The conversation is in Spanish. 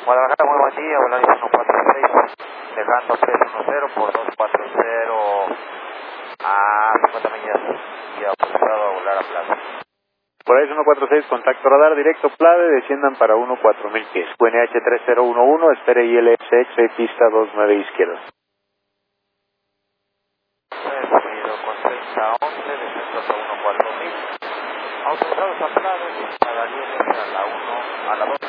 Guadalajara, muy buen día, Volaris 146, dejando 310 por 240 a 50 millas y apuntado a volar a Plaza. Volaris 146, contacto radar directo Plade, desciendan para 14000 pies. QNH 3011, espere ILSX, pista 29 izquierda. Recibido con 3011, descensos a 14000. Autorizados a Plaza, a Daniel a la 1, a la 2.